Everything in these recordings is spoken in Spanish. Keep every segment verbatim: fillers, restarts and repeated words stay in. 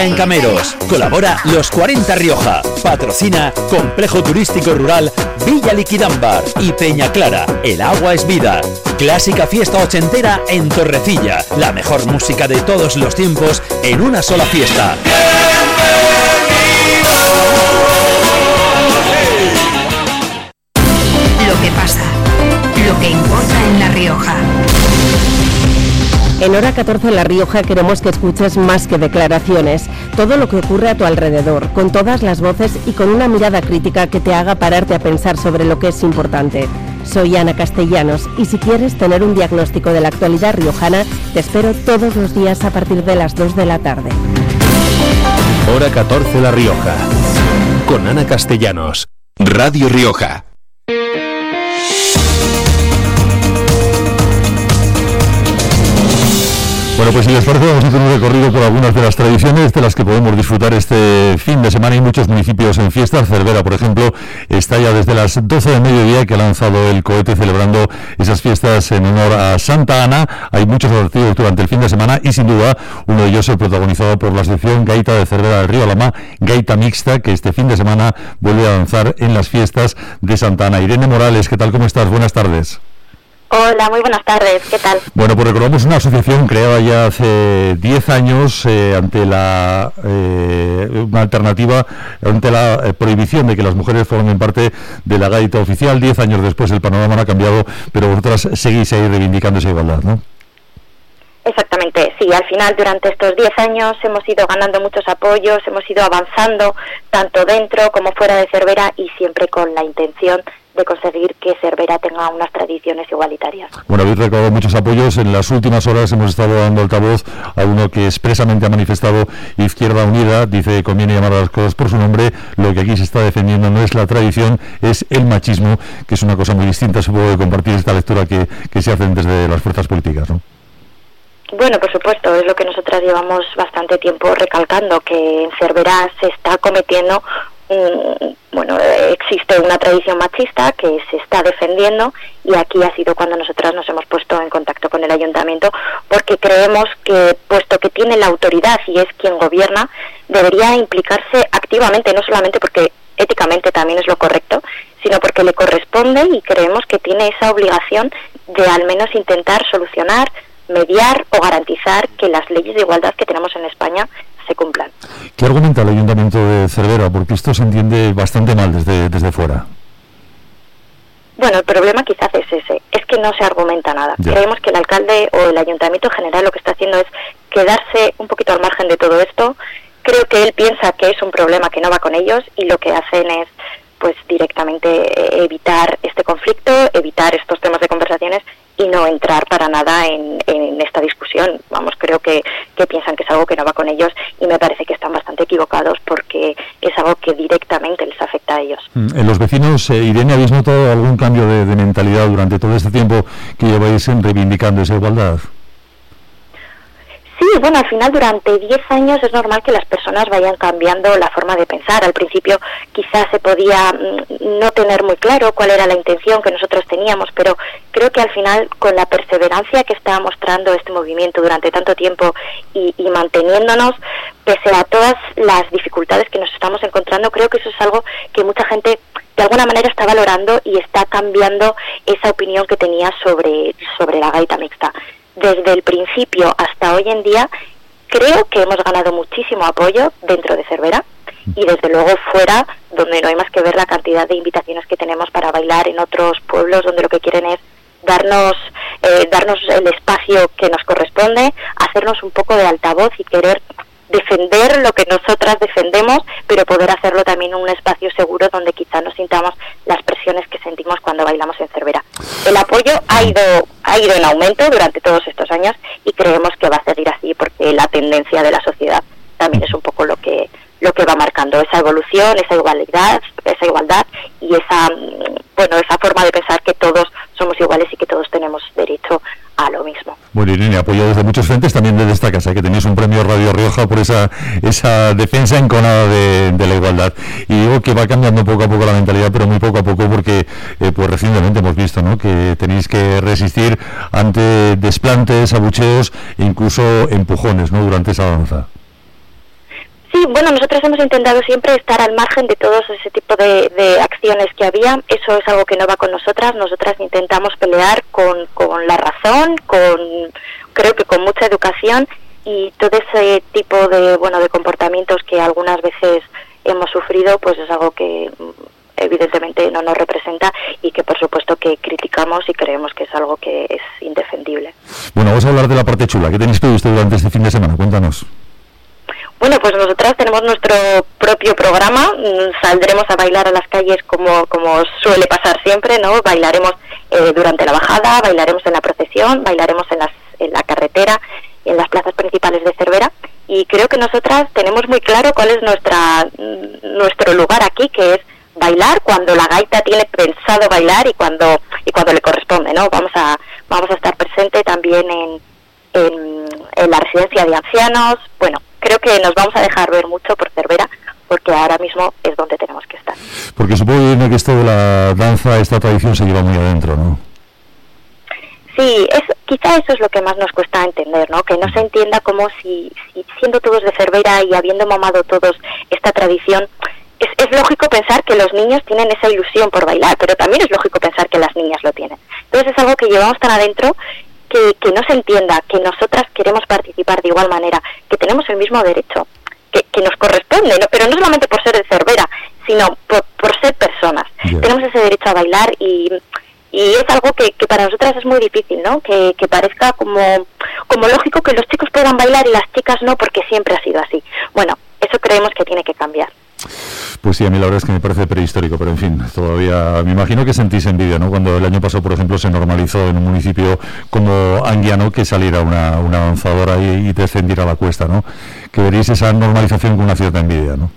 En Cameros, colabora Los cuarenta Rioja, patrocina Complejo Turístico Rural Villa Liquidambar y Peña Clara, El agua es vida. Clásica fiesta ochentera en Torrecilla, la mejor música de todos los tiempos en una sola fiesta. Lo que pasa, lo que importa en La Rioja. En Hora catorce en La Rioja queremos que escuches más que declaraciones, todo lo que ocurre a tu alrededor, con todas las voces y con una mirada crítica que te haga pararte a pensar sobre lo que es importante. Soy Ana Castellanos y si quieres tener un diagnóstico de la actualidad riojana, te espero todos los días a partir de las dos de la tarde. Hora catorce La Rioja, con Ana Castellanos. Radio Rioja. Bueno, pues si les parece, vamos a hacer un recorrido por algunas de las tradiciones de las que podemos disfrutar este fin de semana. Hay muchos municipios en fiesta. Cervera, por ejemplo, está ya desde las doce del mediodía que ha lanzado el cohete celebrando esas fiestas en honor a Santa Ana. Hay muchos atractivos durante el fin de semana y sin duda uno de ellos es protagonizado por la sección Gaita de Cervera del Río Alhama, Gaita Mixta, que este fin de semana vuelve a lanzar en las fiestas de Santa Ana. Irene Morales, ¿qué tal? ¿Cómo estás? Buenas tardes. Hola, muy buenas tardes, ¿qué tal? Bueno, pues recordamos una asociación creada ya hace diez años eh, ante la eh, una alternativa, ante la eh, prohibición de que las mujeres formen parte de la gaita oficial. Diez años después el panorama no ha cambiado, pero vosotras seguís ahí reivindicando esa igualdad, ¿no? Exactamente, sí, al final durante estos diez años hemos ido ganando muchos apoyos, hemos ido avanzando tanto dentro como fuera de Cervera y siempre con la intención de conseguir que Cervera tenga unas tradiciones igualitarias. Bueno, habéis recaudado muchos apoyos. En las últimas horas hemos estado dando altavoz a uno que expresamente ha manifestado Izquierda Unida. Dice, conviene llamar a las cosas por su nombre. Lo que aquí se está defendiendo no es la tradición, es el machismo, que es una cosa muy distinta. Supongo de compartir esta lectura que, que se hacen desde las fuerzas políticas, ¿no? Bueno, por supuesto, es lo que nosotras llevamos bastante tiempo recalcando, que en Cervera se está cometiendo un, bueno, existe una tradición machista que se está defendiendo y aquí ha sido cuando nosotras nos hemos puesto en contacto con el ayuntamiento porque creemos que, puesto que tiene la autoridad y es quien gobierna, debería implicarse activamente, no solamente porque éticamente también es lo correcto, sino porque le corresponde y creemos que tiene esa obligación de al menos intentar solucionar, mediar o garantizar que las leyes de igualdad que tenemos en España se cumplan. ¿Qué argumenta el Ayuntamiento de Cervera? Porque esto se entiende bastante mal desde, desde fuera. Bueno, el problema quizás es ese, es que no se argumenta nada. Ya. Creemos que el alcalde o el Ayuntamiento en general lo que está haciendo es quedarse un poquito al margen de todo esto. Creo que él piensa que es un problema que no va con ellos y lo que hacen es pues directamente evitar este conflicto, evitar estos temas de conversaciones y no entrar para nada en, en esta discusión. Vamos, creo que, que piensan que es algo que no va con ellos y me parece que están bastante equivocados porque es algo que directamente les afecta a ellos. En los vecinos, eh, Irene, ¿habéis notado algún cambio de, de mentalidad durante todo este tiempo que lleváis reivindicando esa igualdad? Sí, bueno, al final durante diez años es normal que las personas vayan cambiando la forma de pensar. Al principio quizás se podía no tener muy claro cuál era la intención que nosotros teníamos, pero creo que al final con la perseverancia que está mostrando este movimiento durante tanto tiempo y, y manteniéndonos, pese a todas las dificultades que nos estamos encontrando, creo que eso es algo que mucha gente de alguna manera está valorando y está cambiando esa opinión que tenía sobre, sobre la gaita mixta. Desde el principio hasta hoy en día creo que hemos ganado muchísimo apoyo dentro de Cervera y desde luego fuera, donde no hay más que ver la cantidad de invitaciones que tenemos para bailar en otros pueblos donde lo que quieren es darnos eh, darnos el espacio que nos corresponde, hacernos un poco de altavoz y querer defender lo que nosotras defendemos, pero poder hacerlo también en un espacio seguro donde quizás no sintamos las presiones que sentimos cuando bailamos en Cervera. El apoyo ha ido ha ido en aumento durante todos estos años y creemos que va a seguir así porque la tendencia de la sociedad también es un poco lo que lo que va marcando esa evolución, esa igualdad, esa igualdad y esa bueno esa forma de pensar que todos somos iguales y que todos tenemos derecho a lo mismo. Bueno, Irene, apoyado desde muchos frentes, también desde esta casa, que tenéis un premio Radio Rioja por esa esa defensa enconada de, de la igualdad. Y digo que va cambiando poco a poco la mentalidad, pero muy poco a poco, porque eh, pues recientemente hemos visto, ¿no?, que tenéis que resistir ante desplantes, abucheos e incluso empujones, ¿no?, durante esa danza. bueno, nosotros hemos intentado siempre estar al margen de todos ese tipo de, de acciones que había. Eso es algo que no va con nosotras. Nosotras intentamos pelear con, con la razón, con creo que con mucha educación, y todo ese tipo de bueno de comportamientos que algunas veces hemos sufrido, pues es algo que evidentemente no nos representa y que por supuesto que criticamos y creemos que es algo que es indefendible. Bueno, vamos a hablar de la parte chula. ¿Qué tenéis previsto durante este fin de semana? Cuéntanos. Bueno, pues nosotras tenemos nuestro propio programa, saldremos a bailar a las calles como, como suele pasar siempre, ¿no? Bailaremos eh, durante la bajada, bailaremos en la procesión, bailaremos en, las, en la carretera, en las plazas principales de Cervera, y creo que nosotras tenemos muy claro cuál es nuestra nuestro lugar aquí, que es bailar cuando la gaita tiene pensado bailar y cuando y cuando le corresponde, ¿no? Vamos a vamos a estar presente también en, en, en la residencia de ancianos. Bueno, creo que nos vamos a dejar ver mucho por Cervera, porque ahora mismo es donde tenemos que estar. Porque supongo que esto de la danza, esta tradición se lleva muy adentro, ¿no? Sí, es, quizá eso es lo que más nos cuesta entender, ¿no? Que no se entienda como si, si siendo todos de Cervera y habiendo mamado todos esta tradición, es, es lógico pensar que los niños tienen esa ilusión por bailar, pero también es lógico pensar que las niñas lo tienen. Entonces es algo que llevamos tan adentro que, que no se entienda que nosotras queremos participar de igual manera, que tenemos el mismo derecho, que, que nos corresponde, ¿no? Pero no solamente por ser de Cervera, sino por, por ser personas. Yeah. Tenemos ese derecho a bailar y... Y es algo que, que para nosotras es muy difícil, ¿no? Que, que parezca como, como lógico que los chicos puedan bailar y las chicas no, porque siempre ha sido así. Bueno, eso creemos que tiene que cambiar. Pues sí, a mí la verdad es que me parece prehistórico, pero en fin, todavía me imagino que sentís envidia, ¿no? Cuando el año pasado, por ejemplo, se normalizó en un municipio como Anguiano que saliera una, una danzadora y, y descendiera la cuesta, ¿no? Que veréis esa normalización con una cierta envidia, ¿no?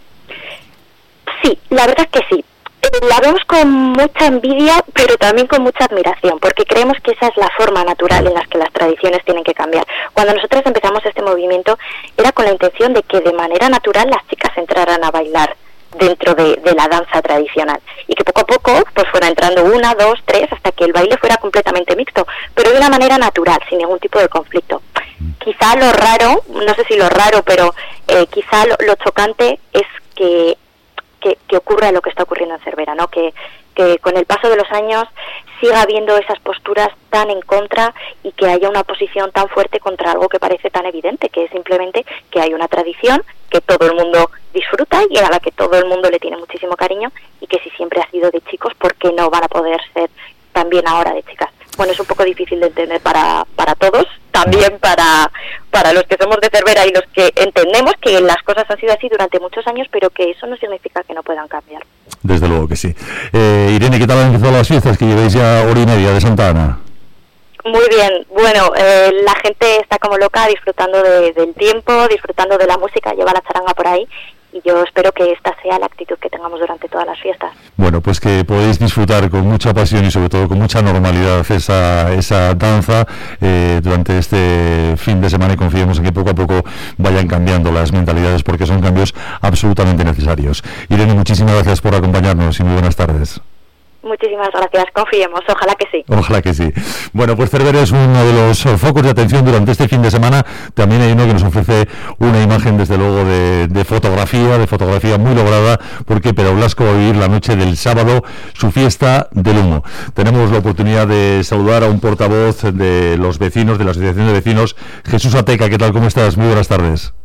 Sí, la verdad es que sí. La vemos con mucha envidia, pero también con mucha admiración, porque creemos que esa es la forma natural en la que las tradiciones tienen que cambiar. Cuando nosotros empezamos este movimiento, era con la intención de que de manera natural las chicas entraran a bailar dentro de, de la danza tradicional, y que poco a poco pues fuera entrando una, dos, tres, hasta que el baile fuera completamente mixto, pero de una manera natural, sin ningún tipo de conflicto. Quizá lo raro, no sé si lo raro, pero eh, quizá lo, lo chocante es que Que, que ocurra lo que está ocurriendo en Cervera, ¿no? Que, que con el paso de los años siga habiendo esas posturas tan en contra y que haya una posición tan fuerte contra algo que parece tan evidente, que es simplemente que hay una tradición que todo el mundo disfruta y a la que todo el mundo le tiene muchísimo cariño, y que si siempre ha sido de chicos, ¿por qué no van a poder ser también ahora de chicas? Bueno, es un poco difícil de entender para, para todos, también para, para los que somos de Cervera y los que entendemos que las cosas han sido así durante muchos años, pero que eso no significa que no puedan cambiar. Desde luego que sí. Eh, Irene, ¿qué tal han empezado las fiestas que llevéis ya hora y media de Santa Ana? Muy bien, bueno, eh, la gente está como loca disfrutando de, del tiempo, disfrutando de la música, lleva la charanga por ahí, y yo espero que esta sea la actitud que tengamos durante todas las fiestas. Bueno, pues que podéis disfrutar con mucha pasión y sobre todo con mucha normalidad esa, esa danza eh, durante este fin de semana, y confiemos en que poco a poco vayan cambiando las mentalidades, porque son cambios absolutamente necesarios. Irene, muchísimas gracias por acompañarnos y muy buenas tardes. Muchísimas gracias, confiemos, ojalá que sí. Ojalá que sí. Bueno, pues Cervera es uno de los focos de atención durante este fin de semana. También hay uno que nos ofrece una imagen, desde luego, de, de fotografía, de fotografía muy lograda, porque Pero Blasco va a vivir la noche del sábado su fiesta del humo. Tenemos la oportunidad de saludar a un portavoz de los vecinos, de la Asociación de Vecinos, Jesús Ateca. ¿Qué tal? ¿Cómo estás? Muy buenas tardes.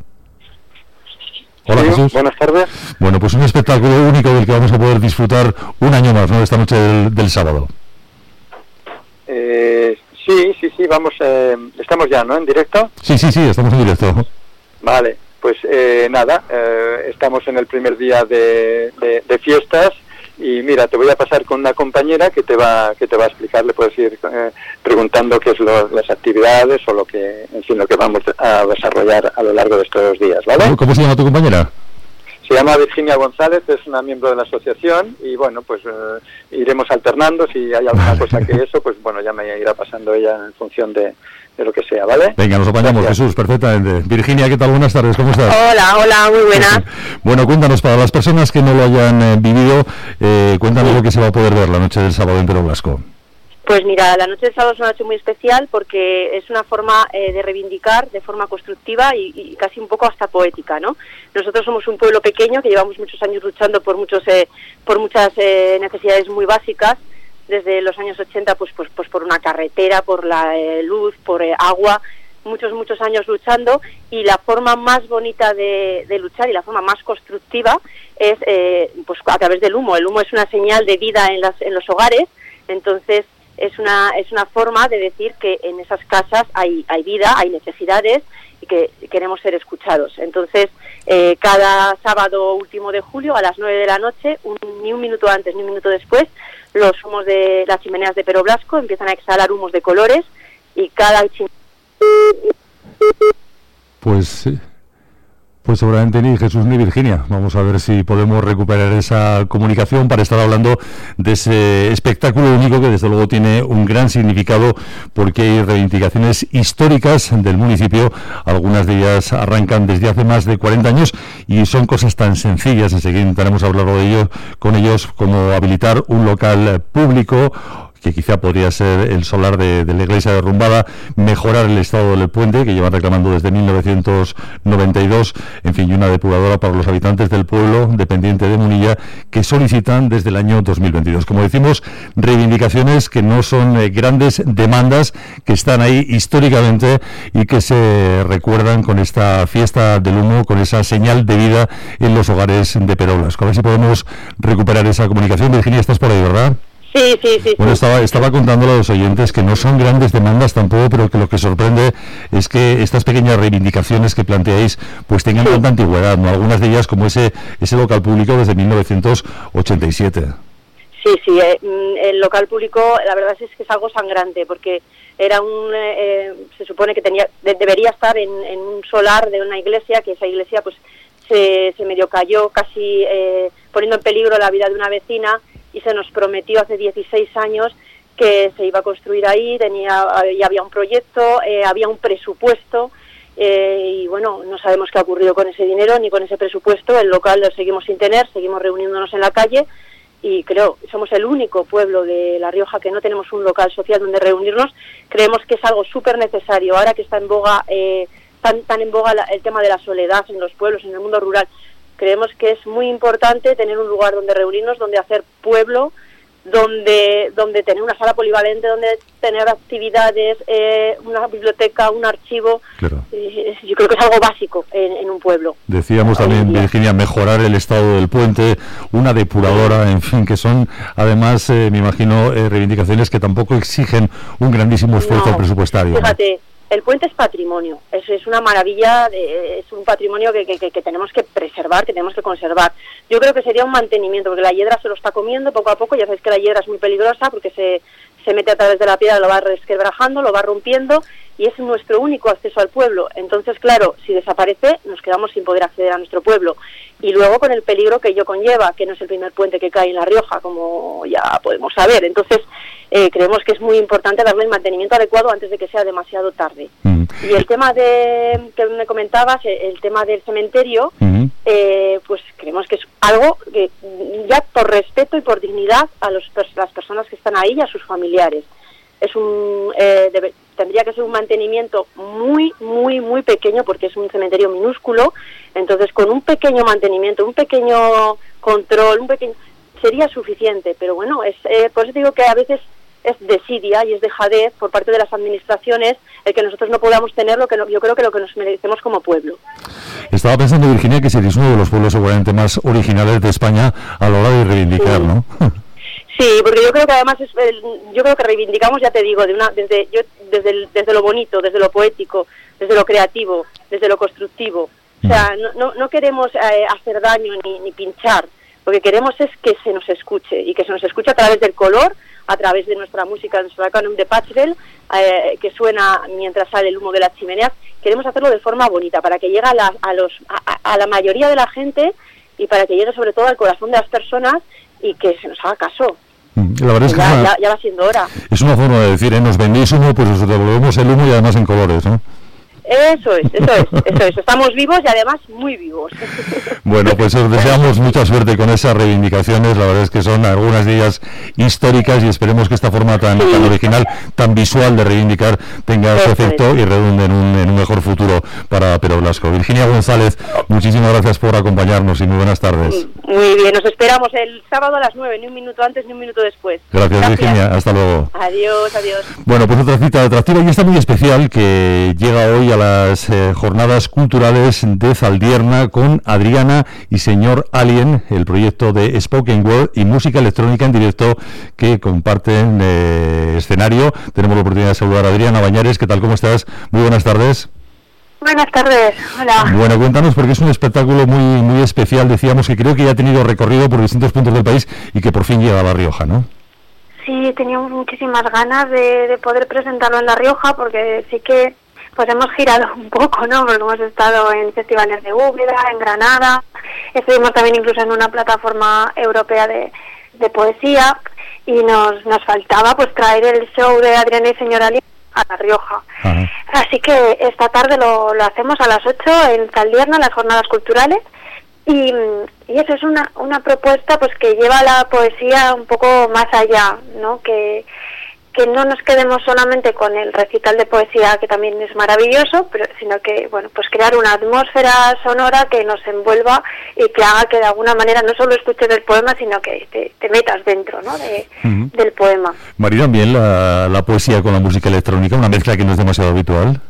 Hola, sí, Jesús. Buenas tardes. Bueno, pues un espectáculo único del que vamos a poder disfrutar un año más, ¿no? Esta noche del, del sábado. Eh, sí, sí, sí, vamos, eh, estamos ya, ¿no? En directo. Sí, sí, sí, estamos en directo. Vale, pues eh, nada, eh, estamos en el primer día de, de, de fiestas, y mira, te voy a pasar con una compañera que te va que te va a explicar. Le puedes ir eh, preguntando qué es lo, las actividades o lo que, en fin, lo que vamos a desarrollar a lo largo de estos días, ¿vale? ¿Cómo se llama tu compañera? Se llama Virginia González, es una miembro de la asociación, y bueno, pues eh, iremos alternando. Si hay alguna cosa que eso, pues bueno, ya me irá pasando ella en función de, de lo que sea, ¿vale? Venga, nos apañamos. Gracias. Jesús, perfectamente. Virginia, ¿qué tal? Buenas tardes, ¿cómo estás? Hola, hola, muy buenas. Bueno, cuéntanos, para las personas que no lo hayan eh, vivido, eh, cuéntanos sí. lo que se va a poder ver la noche del sábado en Pero Blasco. Pues mira, la noche del sábado es una noche muy especial porque es una forma eh, de reivindicar de forma constructiva y, y casi un poco hasta poética, ¿no? Nosotros somos un pueblo pequeño que llevamos muchos años luchando por muchos eh, por muchas eh, necesidades muy básicas, desde los años ochenta, pues pues pues por una carretera, por la eh, luz, por eh, agua, muchos muchos años luchando, y la forma más bonita de, de luchar y la forma más constructiva es eh, pues a través del humo. El humo es una señal de vida en las en los hogares, entonces es una es una forma de decir que en esas casas hay hay vida, hay necesidades y que queremos ser escuchados. Entonces, eh, cada sábado último de julio a las nueve de la noche, un, ni un minuto antes ni un minuto después, los humos de las chimeneas de Pero Blasco empiezan a exhalar humos de colores y cada chimenea... Pues sí. Pues seguramente ni Jesús ni Virginia. Vamos a ver si podemos recuperar esa comunicación para estar hablando de ese espectáculo único que desde luego tiene un gran significado, porque hay reivindicaciones históricas del municipio. Algunas de ellas arrancan desde hace más de cuarenta años y son cosas tan sencillas. Enseguida intentaremos hablar de ello con ellos, como habilitar un local público, que quizá podría ser el solar de, de la iglesia derrumbada, mejorar el estado del puente, que llevan reclamando desde mil novecientos noventa y dos, en fin, y una depuradora para los habitantes del pueblo dependiente de Munilla, que solicitan desde el año dos mil veintidós. Como decimos, reivindicaciones que no son eh, grandes demandas, que están ahí históricamente y que se recuerdan con esta fiesta del humo, con esa señal de vida en los hogares de Pero Blasco. A ver si podemos recuperar esa comunicación. Virginia, estás por ahí, ¿verdad? Sí, sí, sí. Bueno, sí. estaba, estaba contándole a los oyentes que no son grandes demandas tampoco, pero que lo que sorprende es que estas pequeñas reivindicaciones que planteáis pues tengan sí. tanta antigüedad, ¿no? Algunas de ellas como ese ese local público desde mil novecientos ochenta y siete. Sí, sí, eh, el local público la verdad es que es algo sangrante, porque era un eh, se supone que tenía de, debería estar en, en un solar de una iglesia, que esa iglesia pues se, se medio cayó, casi eh, poniendo en peligro la vida de una vecina, y se nos prometió hace dieciséis años que se iba a construir ahí, tenía ya había un proyecto, eh, había un presupuesto, eh, y bueno, no sabemos qué ha ocurrido con ese dinero ni con ese presupuesto. El local lo seguimos sin tener, seguimos reuniéndonos en la calle, y creo somos el único pueblo de La Rioja que no tenemos un local social donde reunirnos. Creemos que es algo súper necesario ahora que está en boga, eh, tan, tan en boga la, el tema de la soledad en los pueblos, en el mundo rural. Creemos que es muy importante tener un lugar donde reunirnos, donde hacer pueblo, donde donde tener una sala polivalente, donde tener actividades, eh, una biblioteca, un archivo. Claro. Eh, yo creo que es algo básico en, en un pueblo. Decíamos también, Virginia, mejorar el estado del puente, una depuradora, en fin, que son además, eh, me imagino, eh, reivindicaciones que tampoco exigen un grandísimo esfuerzo no, presupuestario. Fíjate, ¿no? El puente es patrimonio, es, es una maravilla, de, es un patrimonio que, que, que tenemos que preservar, que tenemos que conservar. Yo creo que sería un mantenimiento, porque la hiedra se lo está comiendo poco a poco. Ya sabéis que la hiedra es muy peligrosa porque se, se mete a través de la piedra, lo va resquebrajando, lo va rompiendo, y es nuestro único acceso al pueblo. Entonces, claro, si desaparece, nos quedamos sin poder acceder a nuestro pueblo. Y luego con el peligro que ello conlleva, que no es el primer puente que cae en La Rioja, como ya podemos saber. Entonces, eh, creemos que es muy importante darle el mantenimiento adecuado antes de que sea demasiado tarde. Mm. Y el tema de que me comentabas, el tema del cementerio, mm. eh, pues creemos que es algo que ya por respeto y por dignidad a los, las personas que están ahí y a sus familiares. Es un eh, debe, tendría que ser un mantenimiento muy, muy, muy pequeño, porque es un cementerio minúsculo. Entonces, con un pequeño mantenimiento, un pequeño control, un pequeño sería suficiente. Pero bueno, es eh, por eso digo que a veces es desidia y es dejadez por parte de las administraciones el que nosotros no podamos tener lo que no, yo creo que lo que nos merecemos como pueblo. Estaba pensando, Virginia, que seréis uno de los pueblos seguramente más originales de España a la hora de reivindicar, sí. ¿no? Sí, porque yo creo que además es, yo creo que reivindicamos, ya te digo, de una desde yo desde el, desde lo bonito, desde lo poético, desde lo creativo, desde lo constructivo. O sea, no no, no queremos eh, hacer daño ni, ni pinchar. Lo que queremos es que se nos escuche, y que se nos escuche a través del color, a través de nuestra música, de nuestra canon de Patchel, eh, que suena mientras sale el humo de las chimeneas. Queremos hacerlo de forma bonita, para que llegue a la, a los a, a la mayoría de la gente, y para que llegue sobre todo al corazón de las personas y que se nos haga caso. La verdad es que ya, una, ya, ya va siendo hora. Es una forma de decir, ¿eh? Nos vendéis humo, pues os devolvemos el humo, y además en colores, ¿no? Eso es, eso es, eso es. Estamos vivos y además muy vivos. Bueno, pues os deseamos mucha suerte con esas reivindicaciones. La verdad es que son algunas de ellas históricas y esperemos que esta forma tan, tan original, tan visual de reivindicar tenga su efecto y redunde en un, en un mejor futuro para Pero Blasco. Virginia González, muchísimas gracias por acompañarnos y muy buenas tardes. Muy bien, nos esperamos el sábado a las nueve, ni un minuto antes ni un minuto después. Gracias, gracias. Virginia, hasta luego. Adiós, adiós. Bueno, pues otra cita atractiva y esta muy especial que llega hoy a las eh, jornadas culturales de Zaldierna con Adriana y Señor Alien, el proyecto de Spoken Word y música electrónica en directo que comparten eh, escenario. Tenemos la oportunidad de saludar a Adriana Bañares. ¿Qué tal? ¿Cómo estás? Muy buenas tardes. Buenas tardes, hola. Bueno, cuéntanos, porque es un espectáculo muy muy especial. Decíamos que creo que ya ha tenido recorrido por distintos puntos del país y que por fin llega a La Rioja, ¿no? Sí, teníamos muchísimas ganas de, de poder presentarlo en La Rioja, porque sí que pues hemos girado un poco, ¿no? Porque hemos estado en festivales de Úbeda, en Granada, estuvimos también incluso en una plataforma europea de, de poesía, y nos nos faltaba pues traer el show de Adriana y Señor Alien a La Rioja. Ajá. Así que esta tarde lo, lo hacemos a las ocho en Zaldierna, las jornadas culturales, y, y eso es una, una propuesta pues que lleva la poesía un poco más allá, ¿no? Que que no nos quedemos solamente con el recital de poesía, que también es maravilloso, pero sino que, bueno, pues crear una atmósfera sonora que nos envuelva y que haga que de alguna manera no solo escuches el poema, sino que te, te metas dentro, ¿no? de, uh-huh. del poema. ¿Maridan bien la, la poesía con la música electrónica, una mezcla que no es demasiado habitual?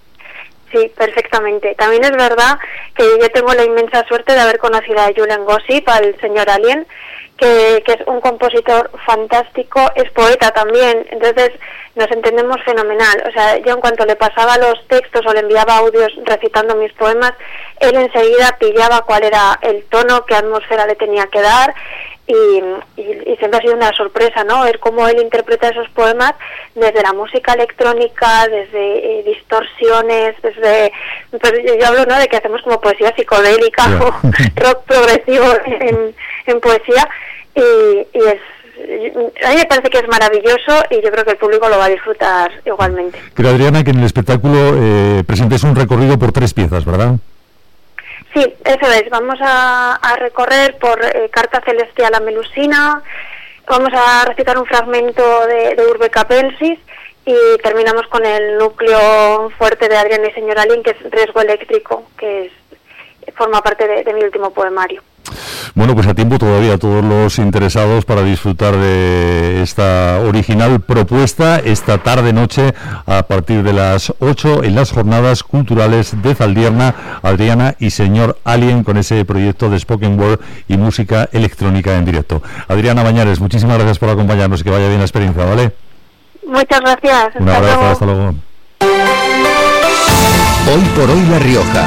Sí, perfectamente. También es verdad que yo tengo la inmensa suerte de haber conocido a Julen Gossip, al Señor Alien, que, que es un compositor fantástico, es poeta también, entonces nos entendemos fenomenal. O sea, yo en cuanto le pasaba los textos o le enviaba audios recitando mis poemas, él enseguida pillaba cuál era el tono, qué atmósfera le tenía que dar, y, y, y siempre ha sido una sorpresa, ¿no? Ver cómo él interpreta esos poemas desde la música electrónica, desde eh, distorsiones, desde... Pues yo, yo hablo, ¿no?, de que hacemos como poesía psicodélica yeah. o rock progresivo en, en poesía, y, y es... A mí me parece que es maravilloso y yo creo que el público lo va a disfrutar igualmente. Creo, Adriana, que en el espectáculo eh, presentes un recorrido por tres piezas, ¿verdad? Sí, eso es. Vamos a, a recorrer por eh, Carta Celestial a Melusina, vamos a recitar un fragmento de, de Urbe Capensis y terminamos con el núcleo fuerte de Adriana y Señor Alien, que es Riesgo Eléctrico, que es, forma parte de, de mi último poemario. Bueno, pues a tiempo todavía todos los interesados para disfrutar de esta original propuesta esta tarde-noche a partir de las ocho en las jornadas culturales de Zaldierna, Adriana y Señor Alien, con ese proyecto de Spoken Word y música electrónica en directo. Adriana Bañares, muchísimas gracias por acompañarnos y que vaya bien la experiencia, ¿vale? Muchas gracias. Un abrazo, hasta luego. Hoy por hoy La Rioja.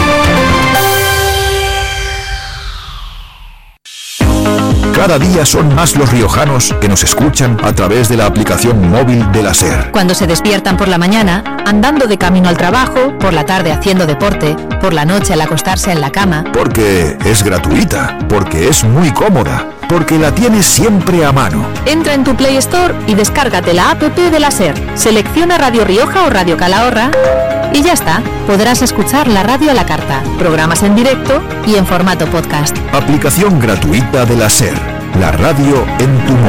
Cada día son más los riojanos que nos escuchan a través de la aplicación móvil de la SER. Cuando se despiertan por la mañana, andando de camino al trabajo, por la tarde haciendo deporte, por la noche al acostarse en la cama. Porque es gratuita, porque es muy cómoda, porque la tienes siempre a mano. Entra en tu Play Store y descárgate la app de la SER. Selecciona Radio Rioja o Radio Calahorra y ya está. Podrás escuchar la radio a la carta, programas en directo y en formato podcast. Aplicación gratuita de la SER. La radio en tu móvil.